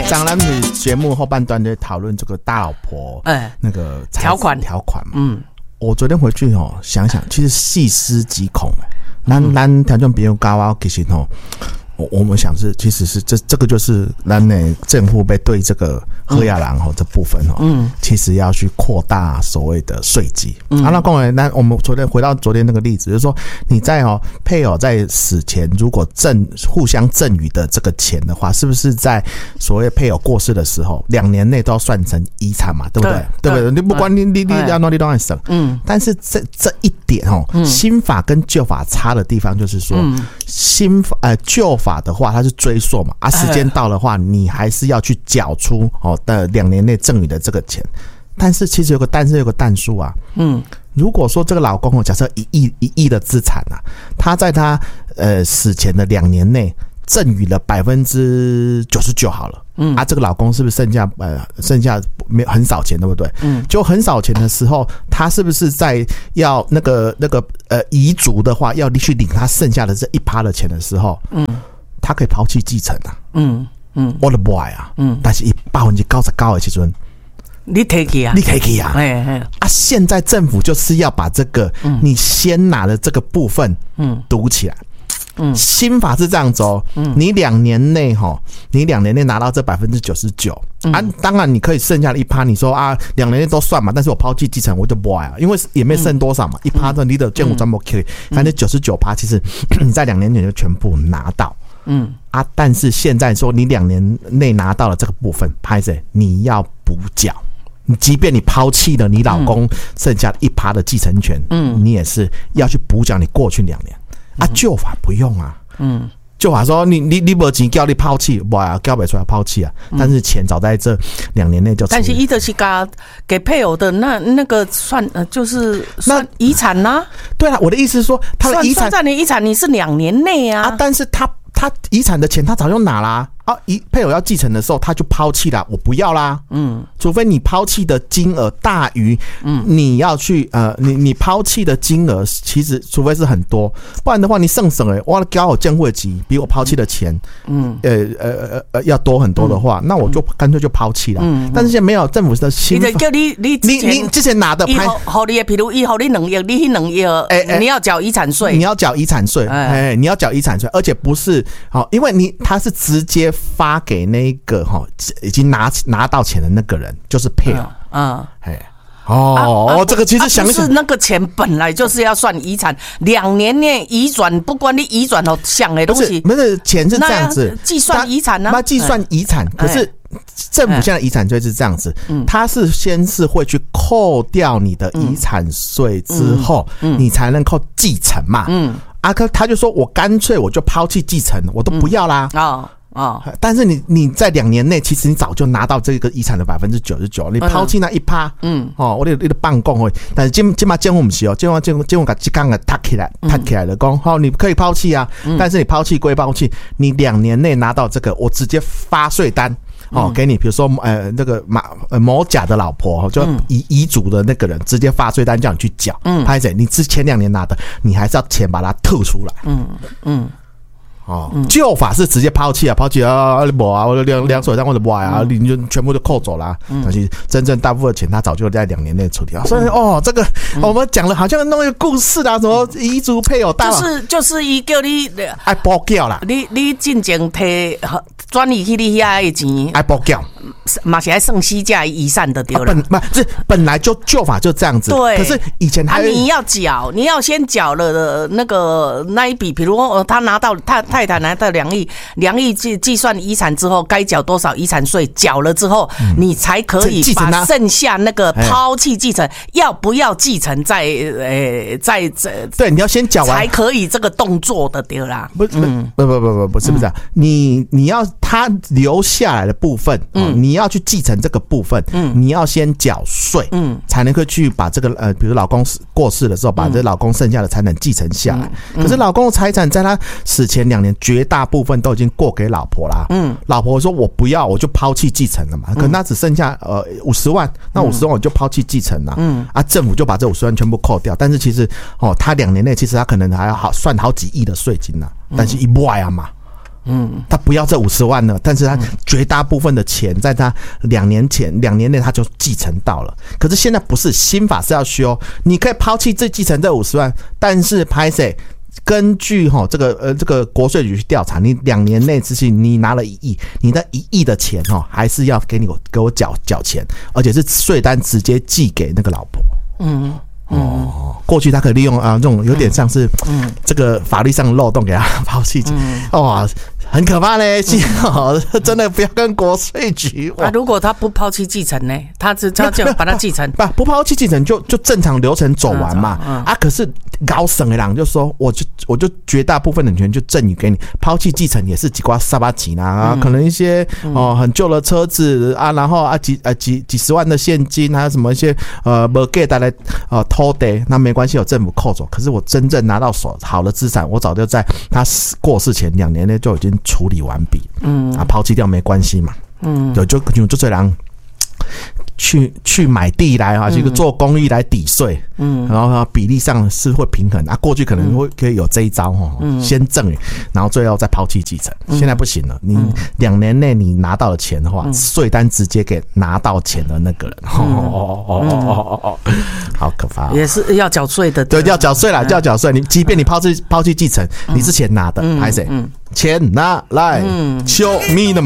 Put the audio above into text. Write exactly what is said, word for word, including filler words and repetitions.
张咱们节目后半段在讨论这个大老婆，哎，那个条款条款嘛。嗯，我昨天回去哦，想想，其实细思极恐哎。咱咱听众朋友教我，其实哦，我我们想是，其实是这这个就是咱的政府被对这个喝亚郎吼这部分哦，嗯，其实要去扩大所谓的税基。嗯，啊，那公文，那我们昨天回到昨天那个例子，就是说你在哦配偶在死前如果赠互相赠与的这个钱的话，是不是在所谓配偶过世的时候，两年内都要算成遗产嘛？对不对？对不对？你不管你你你要哪里都要省。嗯，但是这这一点哦，新法跟旧法差的地方就是说，嗯、新法呃旧法的话，它是追溯嘛，啊，时间到的话，你还是要去缴出哦的两年内赠与的这个钱。但是其实有个但是有个但数啊，嗯，如果说这个老公哦，假设一亿一亿的资产啊，他在他呃死前的两年内赠与了百分之九十九好了，嗯，啊，这个老公是不是剩下呃剩下没有很少钱，对不对？嗯，就很少钱的时候，他是不是在要那个那个呃遗嘱的话，要去领他剩下的这一趴的钱的时候，嗯，他可以抛弃继承啊，嗯嗯，我的 boy 啊，嗯，但是一百分之九十九的时阵。 你提起啊， 你提起啊，哎哎啊！现在政府就是要把这个，嗯、你先拿的这个部分，嗯，堵起来。嗯，新法是这样子哦，嗯，你两年内哈，你两年内拿到这百分之九十九啊，当然你可以剩下的一趴，你说啊，两年内都算嘛，但是我抛弃继承我就不爱啊，因为也没剩多少嘛，一趴的你的建物专门 K， 反正九十九趴其实你在两年内就全部拿到。嗯啊，但是现在说你两年内拿到了这个部分，拍谁你要补缴。你即便你抛弃了你老公剩下一趴的继承权，嗯，你也是要去补缴你过去两年。啊，旧法不用啊，嗯，旧法说你你你没钱叫你抛弃，不啊，叫不出来抛弃啊，但是钱早在这两年内就。 但是伊就是给给配偶的那那个算呃就是算遗产呐、啊。 对啊，我的意思是说，他的遗产算在你遗产你是两年内啊， 啊，但是他他遗产的钱他早就拿啦。啊，一配偶要继承的时候，他就抛弃啦，我不要啦。嗯，除非你抛弃的金额大于，嗯，你要去呃，你你抛弃的金额，其实除非是很多，不然的话，你剩省哎，我交我降会级比我抛弃的钱，嗯，呃呃呃呃要多很多的话，嗯、那我就干脆就抛弃了。嗯，但是现在没有政府的新法， 叫你你你你之前拿的拍， 好你的，比如以后你两亿，你那两亿，哎哎，你要缴遗产税， 你要缴遗产税，哎，你要缴遗产税，而且不是好，因为你他是直接发给那个哈已经拿拿到钱的那个人，就是配偶。嗯，哎，哦、啊啊、这个其实想想、 啊、是那个钱本来就是要算遗产，两年内移转，不管你移转到想的东西， 不是钱是这样子计算遗产呢、啊？ 那计算遗产，可是政府现在遗产税是这样子，嗯，它是先是会去扣掉你的遗产税之后，嗯，你才能够继承嘛，嗯，啊，他就说我干脆我就抛弃继承，我都不要啦，啊、嗯。哦，但是你你在两年内，其实你早就拿到这个遗产的百分之九十九，你抛弃那一趴，嗯，哦，我的你的办公会，但是今今嘛政府不是哦，政府政府政府把这刚个踏起来，踏起来的讲，好，你可以抛弃啊，嗯、但是你抛弃归抛弃，你两年内拿到这个，我直接发税单。哦，给你，比如说，呃，那个马呃某甲的老婆，就遗遗嘱的那个人，直接发税单叫你去缴，嗯，拍谁？你之前两年拿的，你还是要钱把它吐出来，嗯嗯。哦，旧法是直接抛弃啊，抛弃啊，你无啊，我两两手上或者不啊，你就全部就扣走啦。嗯，但是真正大部分的钱，他早就在两年内处理了。所以哦，这个、嗯、我们讲了，好像弄一个故事啦，什么遗嘱配偶大， 就是就是伊叫你爱补缴啦， 你你进前摕转移去你遐的钱， 爱补缴， 嘛是爱剩西价遗产的对了。 本不是本来就旧法就这样子，对。可是以前还、 啊、你要缴，你要先缴了那个那一笔，比如说他拿到他太太拿到两亿，两亿计计算遗产之后，该缴多少遗产税，缴了之后，嗯、你才可以把剩下那个抛弃继承，要不要继承在呃在在对，你要先缴完才可以这个动作的对啦。 不不不不不不不是不是、啊嗯，你你要他留下来的部分，嗯，哦、你要去继承这个部分，嗯，你要先缴税，嗯，才能够去把这个呃，比如老公过世的时候，把这老公剩下的财产继承下来。嗯、可是老公的财产在他死前两年，绝大部分都已经过给老婆啦。嗯，老婆说我不要，我就抛弃继承了嘛。可能他只剩下呃五十万，那五十万我就抛弃继承了。嗯，啊，政府就把这五十万全部扣掉。但是其实哦，他两年内其实他可能还要好算好几亿的税金呐、啊，但是一外啊嘛。 嗯，他不要这五十万了，但是他绝大部分的钱在他两年前两年内他就继承到了。可是现在不是，新法是要修，你可以抛弃这继承这五十万，但是拍谁？根据哈这个呃这个国税局去调查，你两年内之前你拿了一亿，你的一亿的钱哈还是要给你给我缴缴钱，而且是税单直接寄给那个老婆。嗯。哦，过去他可以利用啊，这种有点像是这个法律上的漏洞给他抛弃，哇，很可怕嘞！嗯、真的不要跟国税局。 啊，如果他不抛弃继承呢？他只他就把它继承， 不不抛弃继承就就正常流程走完嘛。嗯嗯、啊，可是高省的人就说，我就我就绝大部分的权就赠予给你，抛弃继承也是几瓜沙巴钱啊，嗯、可能一些哦很旧的车子啊，然后啊几呃几几十万的现金，还有什么一些呃没给带来呃。偷的那没关系，有政府扣走。可是我真正拿到手好的资产，我早就在他过世前两年内就已经处理完毕。嗯，啊，抛弃掉没关系嘛。嗯，就就就这样去去买地来啊，这个做公益来抵税。嗯，然后比例上是会平衡啊。过去可能会可以有这一招哈，嗯、先赠，然后最后再抛弃继承。嗯、现在不行了，你两年内你拿到了钱的话，税、嗯、单直接给拿到钱的那个人。哦哦哦哦哦哦，好可怕、哦！ 也是要缴税的， 对，要缴税啦，要缴税。你即便你抛弃抛弃继承，你是钱拿的，还是、嗯、钱拿来，show me the money。